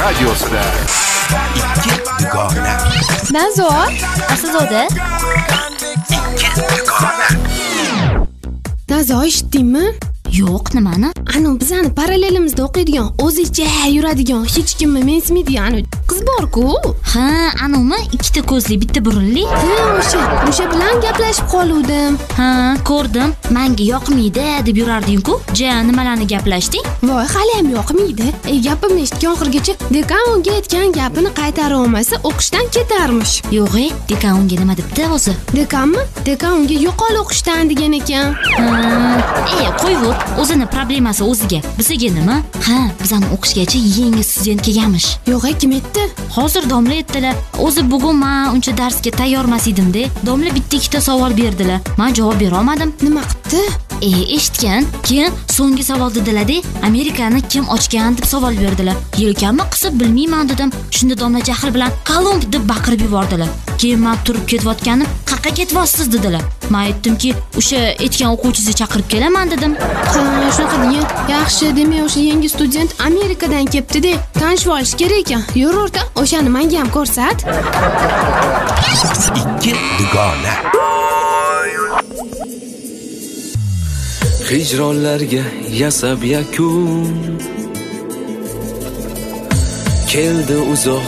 radiosida ikki dugona. Nazo, Aslzoda. Ikki dugona. Nazo, eshitdingmi? Yo'q, nimani? Anu bizani parallelimizda o'qiydigan, o'zicha yuradigan, hech kimni mensimaydigan qiz bor-ku. Ha, anumi ikkita ko'zli, bitta burunli. O'sha bilan gaplashib qoluvdim. Ha, ko'rdim. Menga yoqmaydi deb yurarding-ku. Nimalarni gaplashding? Voy, hali ham yoqmaydi. Gapimni eshitgan oxirgacha dekan unga aytgan gapini qaytara olmasa, o'qishdan ketarmish. Yo'q, dekan unga nima debdi o'zi? Dekanmi? Dekan unga yo'qol o'qishdan degan ekan. Qo'yvur. O'zini problemasi o'ziga. Bizga nima? Ha, bizani o'qishgacha yangi student kelganmish. Yo'q, kim aytdi? Hozir domla aytdilar. O'zi bugun men uncha darsga tayyormas edim-da. Domla bitta-ikkita savol berdilar. Men javob bera olmadim. Nima qildi? Eshitgan. Keyin so'nggi savol dedilar-da, Amerikani kim ochgan deb savol berdilar. Yelkamni qisib bilmayman dedim. Shunda domla jahl bilan Kolumb deb baqirib yubordilar. Keyin men turib ketayotganim, "Qayerga ketyapsiz?" dedilar. Men aytdimki, "O'sha aytgan o'quvchingizni chaqirib kelaman" dedim. Shunaqa degan. Yaxshi, demak o'sha yangi student Amerikadan kelibdi-da. Tanishib olish kerak ekan. Yur o'rta, o'shani menga ham ko'rsat. Ikki dugona. Hijronlarga yasab yakun keldi uzoq